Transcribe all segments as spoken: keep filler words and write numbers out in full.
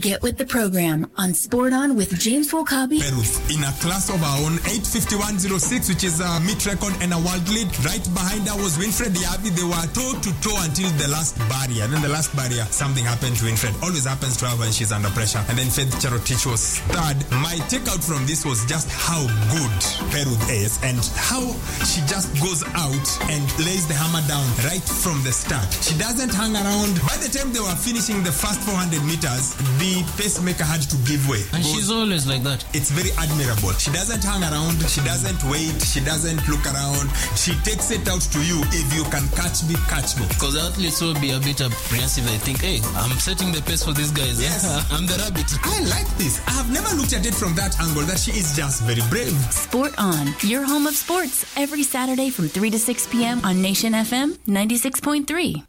Get with the program on Sport On with James Wokabi. In a class of our own, eight fifty-one oh six, which is a meet record and a world lead. Right behind her was Winfred Yavi. They were toe to toe until the last barrier. Then the last barrier, something happened to Winfred. Always happens to her when she's under pressure. And then Faith Cherotich was third. My takeout from this was just how good Peruth is and how she just goes out and lays the hammer down right from the start. She doesn't hang around. By the time they were finishing the first four hundred meters, the pacemaker had to give way. And Goes, she's always like that. It's very admirable. She doesn't hang around. She doesn't wait. She doesn't look around. She takes it out to you. If you can catch me, catch me. Because the athletes will be a bit apprehensive. They think, hey, I'm setting the pace for these guys. Yes. I'm the rabbit. I like this. I have never looked at it from that angle, that she is just very brave. Sport On, your home of sports, every Saturday from three to six p.m. on Nation F M ninety-six point three.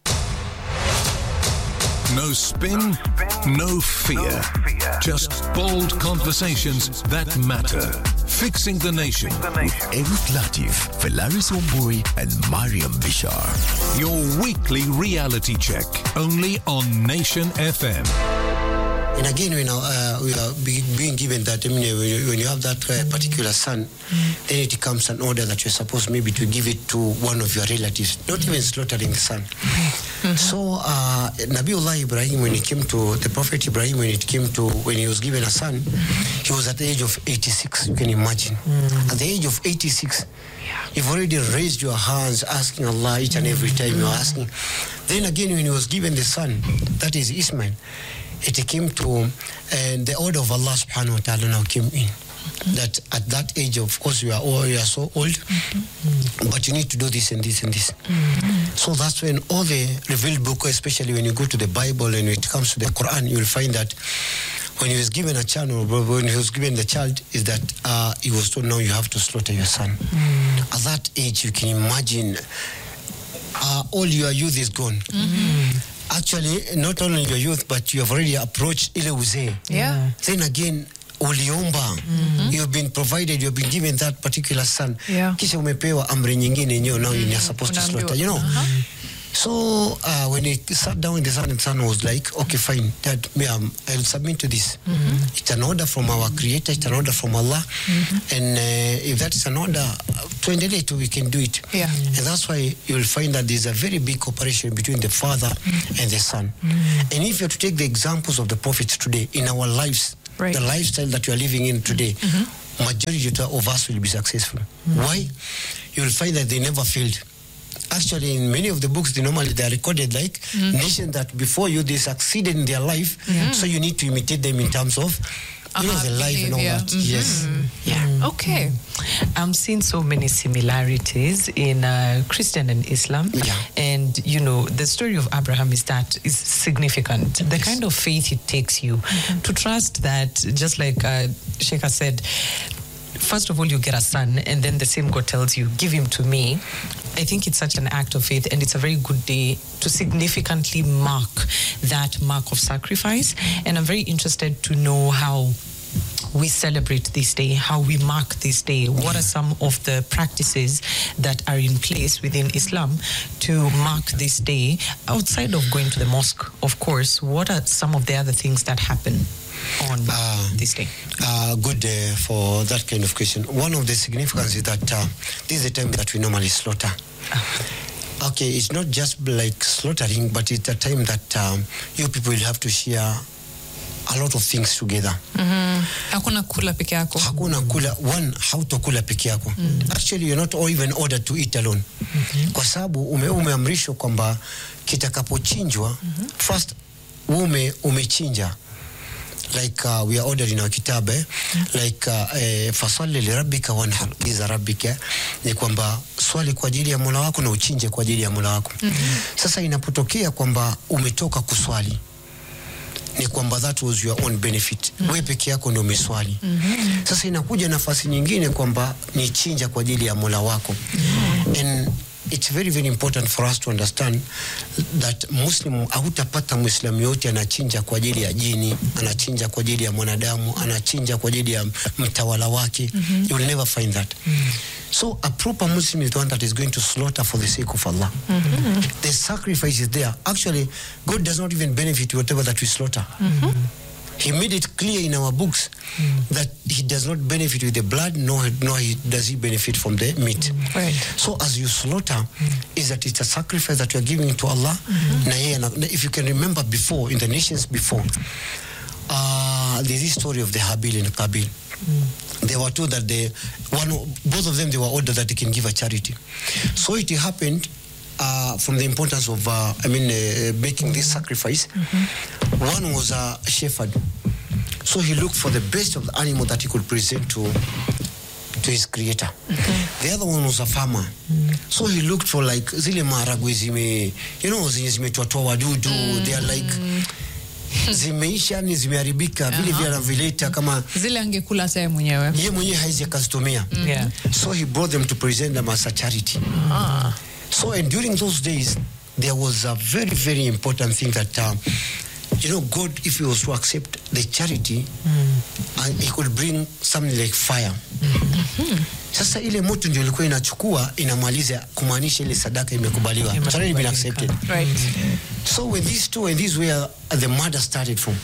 No spin, no fear. Just bold conversations that matter. Fixing the Nation. With Eric Latif, Velaris Omburi, and Mariam Bishar. Your weekly reality check. Only on Nation F M. And again, you know, uh, we are being given that, I mean, when you have that uh, particular son, mm. then it comes an order that you're supposed maybe to give it to one of your relatives, not mm. even slaughtering the son. Mm-hmm. So, uh, Nabiullah Ibrahim, when he came to, the Prophet Ibrahim, when it came to, when he was given a son, mm. he was at the age of eighty-six, you can imagine. Mm. At the age of eighty-six, yeah. You've already raised your hands asking Allah each and every time mm. you're asking. Then again, when he was given the son, that is Ismail, it came to, and the order of Allah subhanahu wa ta'ala now came in. Mm-hmm. That at that age, of course, you are all, you are so old, mm-hmm. but you need to do this and this and this. Mm-hmm. So that's when all the revealed book, especially when you go to the Bible and it comes to the Quran, you will find that when he was given a child, or when he was given the child, is that uh, he was told, now you have to slaughter your son. Mm-hmm. At that age, you can imagine uh, all your youth is gone. Mm-hmm. Actually, not only your youth, but you have already approached ile uzee. Yeah. Then again, uliomba. Mm-hmm. You have been provided, you have been given that particular son. Yeah. Kisha umepewa amri nyingine nyo, now mm-hmm. you're supposed to slaughter, you know. Uh-huh. So, uh, when he sat down with the son, the son was like, okay, fine, Dad, me, um, I'll submit to this. Mm-hmm. It's an order from our Creator, it's an order from Allah. Mm-hmm. And uh, if that is an order, twenty-eight, we can do it. Yeah. And that's why you'll find that there's a very big cooperation between the father mm-hmm. and the son. Mm-hmm. And if you have to take the examples of the prophets today in our lives, right. the lifestyle that you are living in today, mm-hmm. majority of us will be successful. Mm-hmm. Why? You will find that they never failed. Actually, in many of the books, they normally they are recorded like mm-hmm. nations that before you, they succeeded in their life. Yeah. So you need to imitate them in terms of, you uh-huh, know, the life behavior. And all that. Mm-hmm. Yes. Yeah. Okay. I'm seeing so many similarities in uh, Christian and Islam. Yeah. And, you know, the story of Abraham is that is significant. The yes. kind of faith it takes you mm-hmm. to trust that, just like uh, Sheikha said, first of all, you get a son, and then the same God tells you, give him to me. I think it's such an act of faith, and it's a very good day to significantly mark that mark of sacrifice. And I'm very interested to know how we celebrate this day, how we mark this day. What are some of the practices that are in place within Islam to mark this day outside of going to the mosque? Of course, what are some of the other things that happen on uh, this day? Uh, good uh, for that kind of question. One of the significance is that uh, this is the time that we normally slaughter. Uh. Okay, it's not just like slaughtering, but it's a time that um, you people will have to share a lot of things together. Mm-hmm. Hakuna kula peke yako. Hakuna kula. One, hautokula peke yako. Mm-hmm. Actually, you're not even ordered to eat alone. Mm-hmm. Kwa sababu ume umeamrishwa kwamba kitakapochinjwa, mm-hmm. first ume umechinja. Like uh, we are ordered in our kitab, eh? Mm-hmm. Like uh, fasalli li rabbika wanhar, biza rabbika, ni kwamba swali kwa ajili ya Mola wako na uchinje kwa ajili ya Mola wako. Mm-hmm. Sasa inapotokea kwamba umetoka kuswali, ni kwamba that was your own benefit. Mm-hmm. Wewe peke yako ndio umeswali. Mm-hmm. Sasa inakuja nafasi nyingine kwamba ni chinja kwa ajili ya Mola wako. Mm-hmm. And it's very very important for us to understand that Muslim, hautapata Muislamu yote anachinja kwa ajili ya jini, anachinja kwa ajili ya mwanadamu, anachinja kwa ajili ya mtawala wake. Mm-hmm. You will never find that. Mm-hmm. So a proper Muslim is the one that is going to slaughter for the sake of Allah. Mm-hmm. The sacrifice is there. Actually, God does not even benefit whatever that we slaughter. Mm-hmm. He made it clear in our books mm. that he does not benefit with the blood, nor, nor he, does he benefit from the meat. Mm. Right. So as you slaughter, mm. is that it's a sacrifice that you are giving to Allah. Mm-hmm. Na, if you can remember before, in the nations before, uh, there's this story of the Habil and Qabil. Mm. They were told that they, one, both of them, they were ordered that they can give a charity. So it happened uh, from the importance of, uh, I mean, uh, making this sacrifice. Mm-hmm. One was a shepherd. So he looked for the best of the animal that he could present to to his creator. Okay. The other one was a farmer. Mm. So he looked for like zile maharagwe zime, you know, zenye zimetwatwa wadudu. Mm. They are like zimeisha ni zimeharibika vile vile anavileta kama zile angekula sasa mwenyewe. Yeye mwenyewe haizi akazitumia. Mm. Yeah. So he brought them to present them as a charity. Ah. So and during those days there was a very very important thing that uh, you know, God, if he was to accept the charity, mm. and he could bring something like fire. Mm-hmm. Sasa ile moto ndio ilikuwa inachukua inamaliza kumaanisha ile sadaka imekubaliwa. It's already been accepted. Right. So when these two and these where the murder started from.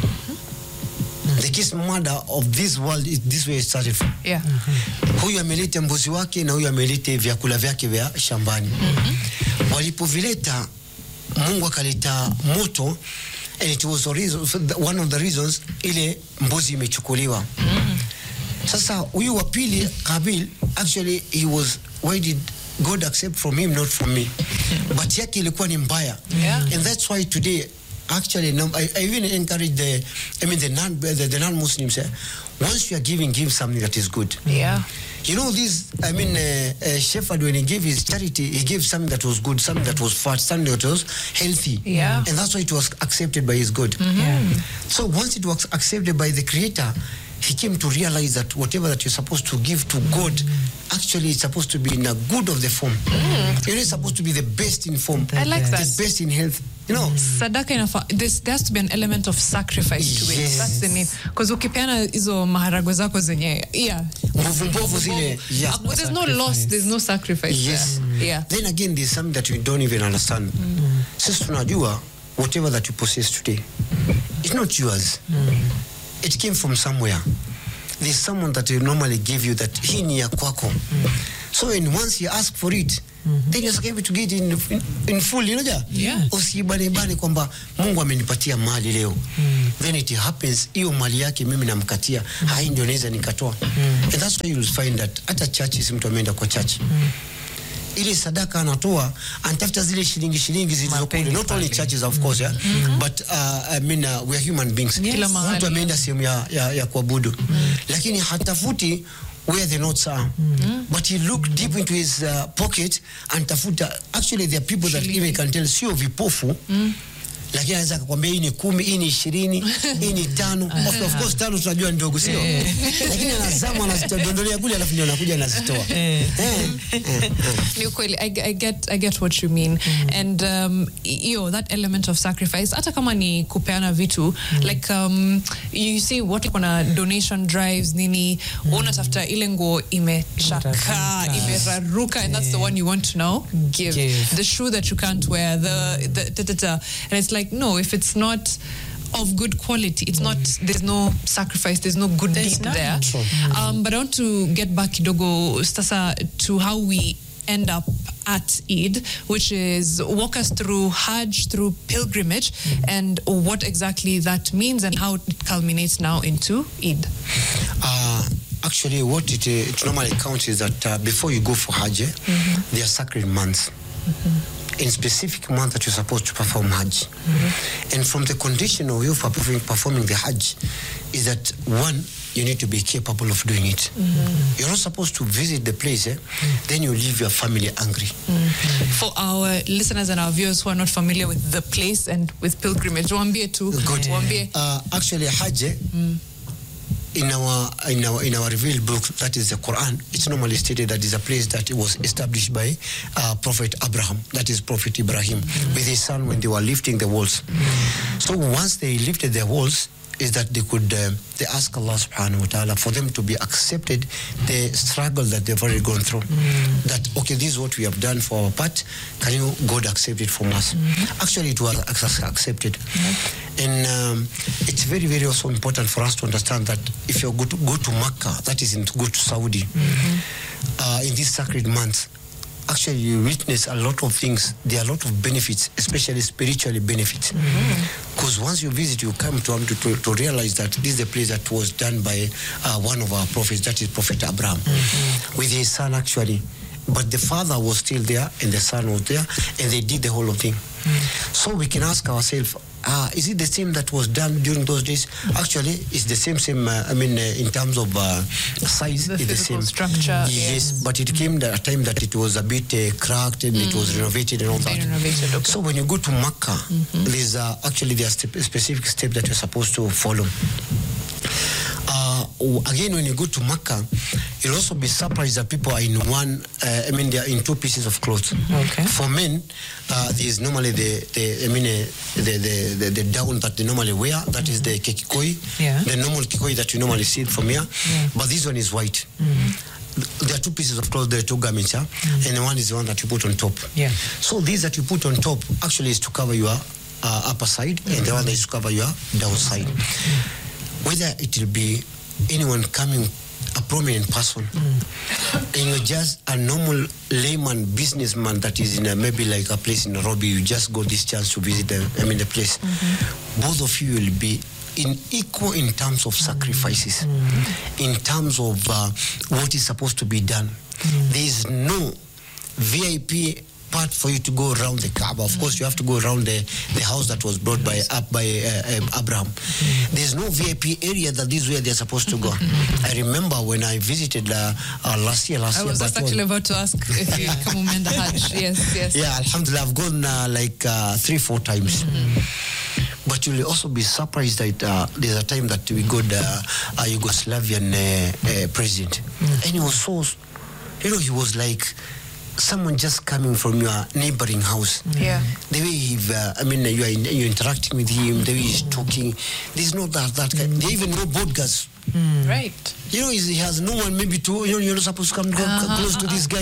Mm-hmm. The kiss murder of this world is this way it started from. Yeah. Mm-hmm. Huyu ameleta mbuzi wake na huyu ameleta vyakula vyake vya shambani. Mm-hmm. Walipovileta Mungu akaleta moto. And it was a reason, one of the reasons ile mbuzi imechukuliwa. Mm. Sasa huyu wa pili Qabil, actually he was, why did God accept from him, not from me? But yake ilikuwa ni mbaya. Yeah. And that's why today actually I, I even encourage the I mean the non the, the non-Muslims, eh, once you are giving, give something that is good. Yeah. You know this, I mean, uh, uh, shepherd, when he gave his charity, he gave something that was good, something that was fat, something that was healthy. Yeah. And that's why it was accepted by his God. Mm-hmm. Yeah. So once it was accepted by the Creator, he came to realize that whatever that you're supposed to give to God, mm. actually it's supposed to be in a good of the form. Mm. You're supposed to be the best in form. I like that. The best in health. You know, sadaka inafa, this, there has to be an element of sacrifice to yes. it. That's the name. Because ukipeana hizo maharagwe zako zenye, yeah. Mvumbovu zile, yeah. Uh, there's no loss, there's no sacrifice. Yes. There. Yeah. Then again, there's something that we don't even understand. Mm. Sisi tunajua, whatever that you possess today, it's not yours. Mm. It came from somewhere. There's someone that will normally give you that hii ni ya kwako. Mm. So and once you ask for it, mm-hmm. then you're able to get it in, in, in full, you know. Yeah. Usibane bane kwamba Mungu amenipatia mali leo. Mm. Then it happens hiyo mali yake mimi namkatia, mm. hai ndio naweza nikatoa. Mm. And that's why you'll find that hata churches mtu ameenda kwa church. Mm. Ile sadaka anatoa anatafuta zile shilingi shilingi zilizokuwa, not only churches of course, yeah, mm-hmm. but uh, I mean uh, we are human beings. Yes. Mtu ameenda sehemu ya, ya, ya kuabudu, mm. lakini hatafuti where the notes are, mm. but he look deep into his uh, pocket and tafuta. Actually there are people that even can tell sio vipofu, mm. lakini anaweza akakwambia hii ni kumi, hii ni ishirini, hii ni tano. Of, of course tano tunajua ndogo sio, lakini anazama anazitondolea kule alafu ndio anakuja anazitoa. Ni kweli, I, I get I get what you mean. Mm. And um, yo, that element of sacrifice hata kama ni kupeana vitu, mm. like um, you see what kuna donation drives nini, mm. unatafuta ile nguo imechaka imeraruka, and that's the one you want to now give. give the shoe that you can't wear, the the, the, the, the and it's like, no, if it's not of good quality, it's mm. not, there's no sacrifice, there's no good there's deed none. there. Mm. Um, but I want to get back, Kidogo, Stasa, to how we end up at Eid, which is walk us through Hajj, through pilgrimage, mm. and what exactly that means and how it culminates now into Eid. Uh, actually, what it, uh, it normally counts is that uh, before you go for Hajj, mm-hmm. there are sacred months. Mm-hmm. In specific month that you're supposed to perform Hajj. Mm-hmm. And from the condition of you for performing, performing the Hajj is that one, you need to be capable of doing it. Mm-hmm. You're not supposed to visit the place, eh? Mm-hmm. Then you leave your family angry. Mm-hmm. For our listeners and our viewers who are not familiar with the place and with pilgrimage, Wambie too. Good. Wambie. Uh, actually, Hajj, eh, mm. in our in our in our revealed book, that is the Quran, it's normally stated that is a place that was established by uh, Prophet Abraham, that is Prophet Ibrahim, mm-hmm. with his son when they were lifting the walls. Mm-hmm. So once they lifted their walls, is that they could uh, they ask Allah subhanahu wa ta'ala for them to be accepted the struggle that they've already gone through. Mm. That okay, this is what we have done for our part, can you God accept it from us? Mm-hmm. Actually it was accepted. Mm-hmm. And um, um, it's very, very also important for us to understand that if you go to, go to Makkah, that is to go to Saudi, mm-hmm. uh, in this sacred month, actually you witness a lot of things. There are a lot of benefits, especially spiritually benefits. Because mm-hmm. once you visit, you come to, to, to, to realize that this is the place that was done by uh, one of our prophets, that is Prophet Abraham, mm-hmm. with his son actually. But the father was still there and the son was there, and they did the whole thing. Mm. So we can ask ourselves, uh, is it the same that was done during those days? Actually, it's the same, same. Uh, I mean, uh, in terms of uh, size, the it's the same structure. Yes, yes. But it came at a time that it was a bit uh, cracked and mm. it was renovated and all that. Renovated, okay. So when you go to Makkah, mm-hmm. there's uh, actually there are step, specific steps that you're supposed to follow. Uh, again, when you go to Makkah, you'll also be surprised that people are in one, uh, I mean, they are in two pieces of clothes. Okay. For men, uh, there's normally the, the I mean, uh, the, the, the, the down that they normally wear, that mm-hmm. is the kekikoi, yeah. the normal kekikoi that you normally see from here, yeah. but this one is white. Mm-hmm. There are two pieces of clothes, there are two garments, yeah? Mm-hmm. and one is the one that you put on top. Yeah. So these that you put on top actually is to cover your uh, upper side, mm-hmm. and the one that is to cover your downside. Mm-hmm. Whether it will be anyone coming, a prominent person, mm. and you're just a normal layman businessman that is in a, maybe like a place in Nairobi, you just got this chance to visit the, I mean, the place. Mm-hmm. Both of you will be in equal in terms of sacrifices, mm-hmm. in terms of uh, what is supposed to be done. Mm-hmm. There is no V I P part for you to go around the Kaaba. Of course, you have to go around the, the house that was brought by up by uh, um, Abraham. Mm-hmm. There's no V I P area that this is where they're supposed to go. Mm-hmm. I remember when I visited uh, uh, last year. Last I year, was just actually about to ask if you come on the Hajj. Yes, yes. Yeah, Alhamdulillah, I've gone uh, like uh, three, four times. Mm-hmm. But you'll also be surprised that uh, there's a time that we got uh, a Yugoslavian uh, uh, president, mm-hmm. and he was so, you know, he was like someone just coming from your neighboring house. Yeah. The way he, uh, I mean, you are in, you're interacting with him, the way he's talking. There's no that that kind. They even know bodyguards. Mm. Right. You know, he has no one maybe to. You know, you're not supposed to come uh-huh, close uh-huh. to this guy.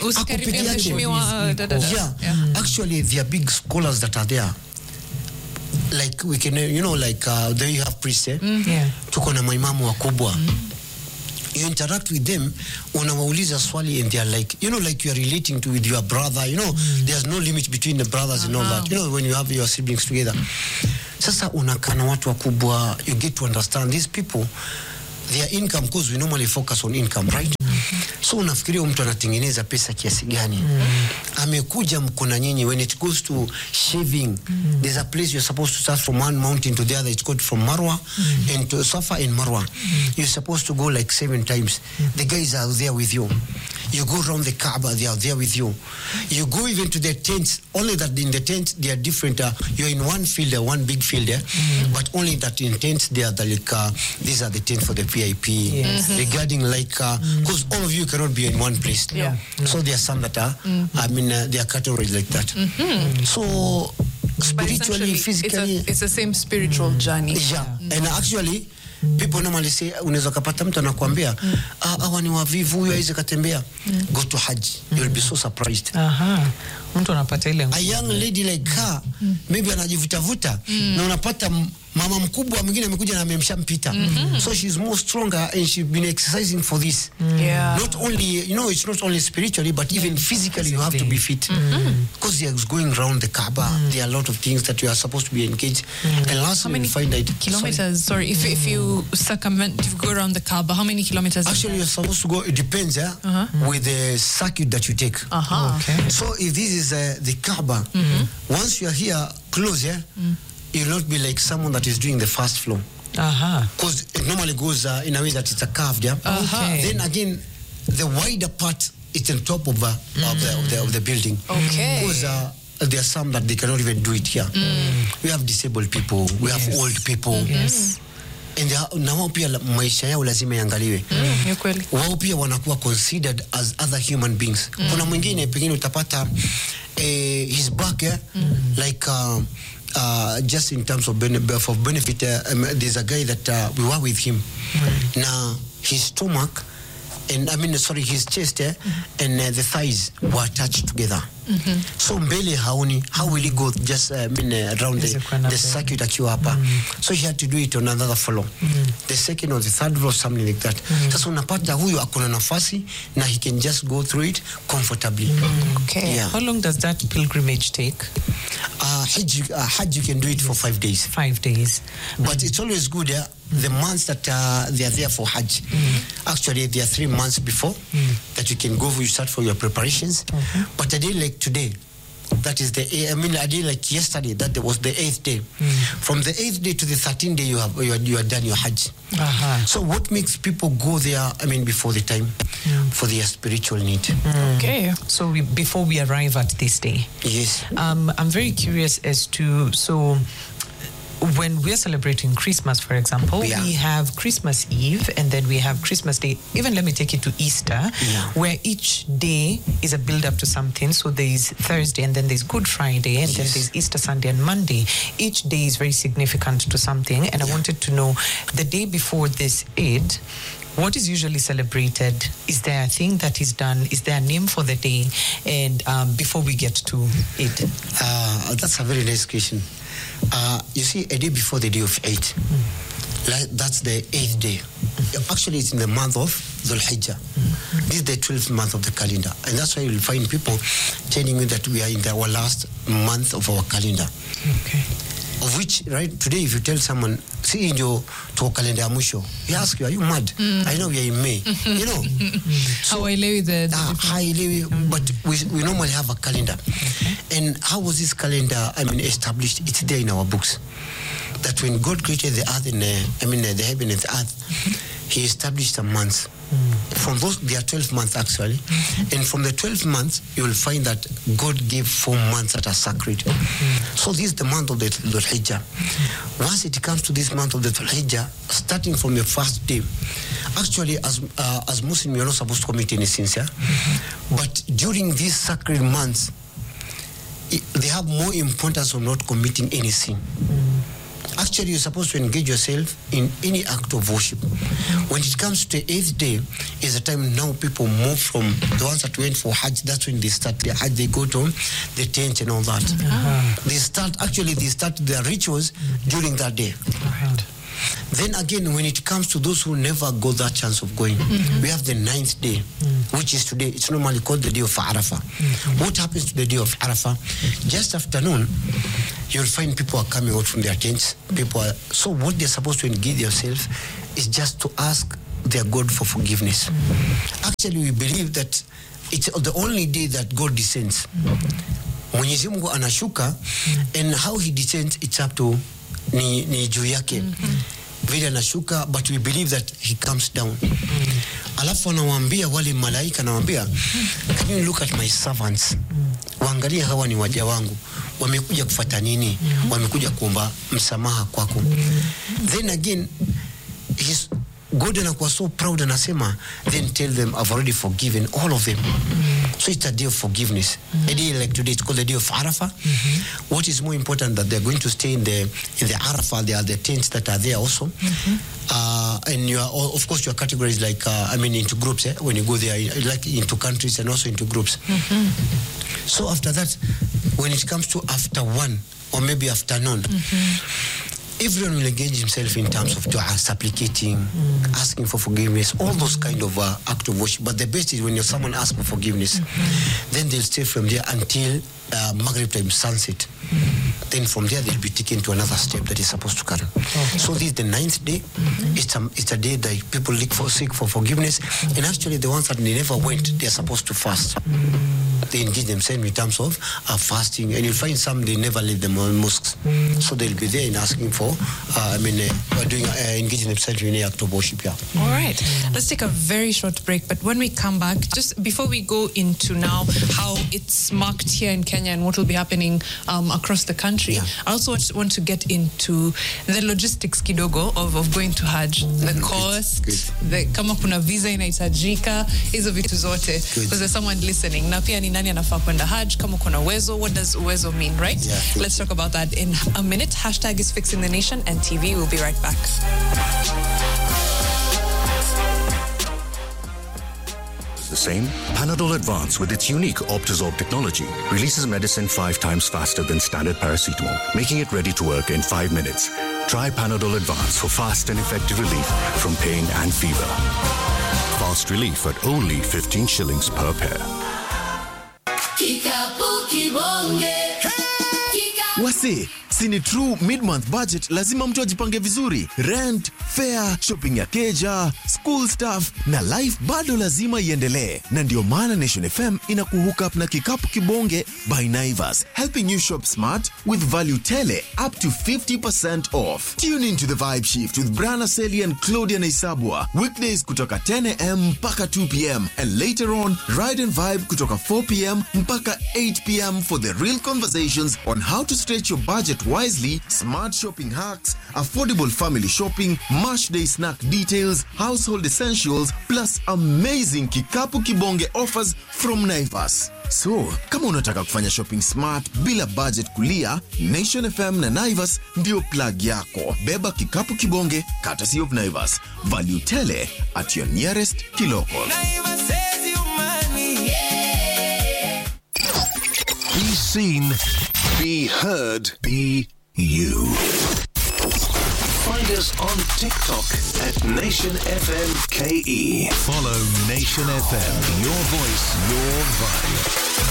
Mm. Yeah. yeah. Actually, there are big scholars that are there. Like we can, you know, like uh, there you have priests. Eh? Mm. Yeah. Tuko na maimamu wakubwa. Mm. You interact with them, unawauliza swali, and they are like, you know, like you are relating to with your brother, you know, mm. there's no limit between the brothers uh-huh. and all that, you know, when you have your siblings together. Sasa unakaa na watu wakubwa, you get to understand these people, their income, because we normally focus on income, right? Mm-hmm. So unafikiria mtu anatengeneza pesa kiasi gani? Mm-hmm. Amekuja mkona nyinyi, when it goes to shaving, mm-hmm. there's a place you're supposed to start from one mountain to the other. It's called from Marwa, mm-hmm. and to Safa and Marwa. Mm-hmm. You're supposed to go like seven times. Mm-hmm. The guys are there with you. You go around the Kaaba, they are there with you. You go even to the tents, only that in the tents they are different. Uh, you're in one field, uh, one big field there, mm-hmm. but only that in tents they are the, like, uh, these are the tents for the V I P. Yes. Mm-hmm. Regarding like, because uh, mm-hmm. all of you cannot be in one place. Yeah. No. So there are some that are, mm-hmm. I mean, uh, they are categorized like that. Mm-hmm. So spiritually, physically, it's, a, it's the same spiritual mm-hmm. journey. Yeah, mm-hmm. and actually, people normally say, unaweza kapata mtu anakuambia, ah, hawa ni wavivu, huyo hawezi katembea. Go to Hajj, you'll be so surprised. Aha. Mtu anapata ile. A young lady like her, maybe anajivutavuta, na unapata mama mkubwa mwingine amekuja na amemshampita. Mm-hmm. So she's more stronger and she's been exercising for this. Yeah. Not only, you know, it's not only spiritually, but even physically you have to be fit. Because mm-hmm. you're going around the Kaaba, mm-hmm. there are a lot of things that you are supposed to be engaged. Mm-hmm. And lastly, you find that kilometers, sorry, sorry if, if you circumvent, if you go around the Kaaba, how many kilometers? Actually, you're supposed to go, it depends, yeah, uh-huh. with the circuit that you take. Uh-huh. Okay. So if this is uh, the Kaaba, mm-hmm. once you're here close, yeah, mm. you'll not be like someone that is doing the first floor. Uh-huh. Because it normally goes uh, in a way that it's a curved, yeah. Okay. Then again, the wider part is on top of, uh, mm. of, the, of, the, of the building. Okay. Because uh, there are some that they cannot even do it here. Mm. We have disabled people, we yes. have old people. Mm-hmm. Yes. And na wao pia maisha yao lazima yangaliwe. Mm, kweli. Wao pia wanakuwa considered as other human beings. Mm. Kuna mwingine pengine utapata eh, his back, yeah? Mm. like uh, uh, just in terms of benefit, for benefit uh, um, there's a guy that uh, we work with him. Mm. Now his stomach and I mean sorry his chest eh, mm. and uh, the thighs were attached together. So mbele haoni, how will he go just uh, I mean, uh, around the, the circuit akiwa hapa? So he had to do it on another floor, the second or the third floor, something like that. Sasa unapata huyu akona nafasi na he can just go through it comfortably. Okay. Yeah. How long does that pilgrimage take? Uh, Hajj, uh, Hajj, you can do it for five days. Five days. But it's always good, uh, the months that uh, they are there for Hajj. Actually, there are three months before that you can go, you start for your preparations. But a day like today, that is the, I mean, a day like yesterday, that was the eighth day. From the eighth day to the thirteenth day, you have you are, you are done your Hajj. Uh-huh. So what makes people go there, I mean, before the time, for their spiritual need. Okay. So we, before we arrive at this day. Yes. Um, I'm very curious as to, so when we're celebrating Christmas, for example, Yeah. we have Christmas Eve and then we have Christmas Day. Even let me take it to Easter, Yeah. where each day is a build up to something. So there's Thursday and then there's Good Friday and then Yes. there's Easter Sunday and Monday. Each day is very significant to something. And I wanted to know, the day before this Eid, what is usually celebrated? Is there a thing that is done? Is there a name for the day? And um, before we get to Eid. Uh, that's a very nice question. Uh, you see, a day before the day of Eid, like, that's the eighth day. Actually, it's in the month of Dhul Hijjah. This is the twelfth month of the calendar. And that's why you'll find people telling you that we are in the, our last month of our calendar. Okay. Of which, right, today if you tell someone, see in your to calendar musho, he asks you, are you mad? I know we are in May. You know? How I live with the, the Ah, highly, but we, we normally have a calendar. And how was this calendar, I mean, established? It's there in our books. That when God created the earth, and uh, I mean, uh, the heaven and the earth, he established a month. From those, there are twelve months actually. And from the twelve months, you will find that God gave four months that are sacred. So this is the month of the Dhul Hijjah. Once it comes to this month of the Dhul Hijjah, starting from the first day, actually as uh, as Muslims, you're not supposed to commit any sins, yeah? But during these sacred months, it, they have more importance of not committing any sin. Actually, you're supposed to engage yourself in any act of worship. When it comes to the eighth day, is the time now people move from the ones that went for Hajj. That's when they start their Hajj. They go to the tent and all that. Uh-huh. They start, actually, they start their rituals during that day. Right. Then again, when it comes to those who never got that chance of going, mm-hmm. we have the ninth day, mm-hmm. which is today. It's normally called the day of Arafah. Mm-hmm. What happens to the day of Arafah? Just afternoon, you'll find people are coming out from their tents. People are, so what they're supposed to engage themselves is just to ask their God for forgiveness. Mm-hmm. Actually, we believe that it's the only day that God descends. Mwenyezi Mungu anashuka, and how he descends, it's up to ni, ni juu yake. Mm-hmm. Vile anashuka, but we believe that he comes down. Mm-hmm. Alafu anawaambia wale malaika, anawaambia, can you look at my servants? Mm-hmm. Waangalia hawa ni waja wangu. Wamekuja kufuata nini? Mm-hmm. Wamekuja kuomba msamaha kwako. Mm-hmm. Then again, he's God anakuwa so proud, anasema, then tell them I've already forgiven all of them. Mm-hmm. So it's a day of forgiveness. Mm-hmm. A day like today, it's called the day of Arafah. Mm-hmm. What is more important, that they're going to stay in the in the Arafah. There are the tents that are there also. Mm-hmm. Uh, and you are, of course, your categories like, uh, I mean, into groups, eh? When you go there, like into countries and also into groups. Mm-hmm. So after that, when it comes to after one, or maybe afternoon, mm-hmm. everyone will engage himself in terms of dua, supplicating, mm-hmm. asking for forgiveness, all those kind of uh, act of worship. But the best is when you're someone asks for forgiveness, mm-hmm. then they'll stay from there until uh, Maghrib time, sunset. Mm-hmm. Then from there they'll be taken to another step that is supposed to carry. Okay. So this is the ninth day. Mm-hmm. It's a it's a day that people look for, seek for forgiveness, mm-hmm. and actually the ones that they never went, they're supposed to fast. Mm-hmm. They engage themselves in terms of uh, fasting, and you'll find some they never leave them on mosques, mm-hmm. so they'll be there and asking for. Uh, I mean, uh, doing uh, engaging themselves in the act of worship. Yeah. All right. Let's take a very short break. But when we come back, just before we go into now how it's marked here in Kenya and what will be happening um, across the country, yeah. I also want to get into the logistics kidogo of, of going to Hajj, the cost, the kama kuna visa inahitajika, hizo vitu zote, because there's someone listening. Na pia ni nani anafaa kwenda Hajj, kama kuna uwezo, what does uwezo mean, right? Yeah, let's talk about that in a minute. Hashtag is Fixing the Nation and T V. We'll be right back. the same, Panadol Advance with its unique Optizorb technology releases medicine five times faster than standard paracetamol, making it ready to work in five minutes. Try Panadol Advance for fast and effective relief from pain and fever. Fast relief at only fifteen shillings per pair. Wase, sini true mid-month budget, lazima mtu ajipange vizuri. Rent, fare, shopping ya keja, school stuff, na life bado lazima iendelee. Na ndio maana Nation F M inakuhook up na kikapu kibonge by Naivas, helping you shop smart with value tele up to fifty percent off. Tune into the vibe shift with Brana Seli and Claudia Naisabwa, weekdays kutoka ten a.m. mpaka two p.m. and later on, Ride and Vibe kutoka four p.m. mpaka eight p.m. for the real conversations on how to stretch your budget wisely, smart shopping hacks, affordable family shopping, Mash Day snack details, household essentials, plus amazing kikapu kibonge offers from Naivas. So, kama unataka kufanya shopping smart bila budget kulia, Nation F M na Naivas ndio plug yako. Beba kikapu kibonge, courtesy of Naivas. Value tele at your nearest kiloko. Be seen, be heard, be you. Find us on TikTok at Nation F M K E. Follow Nation F M, your voice, your vibe.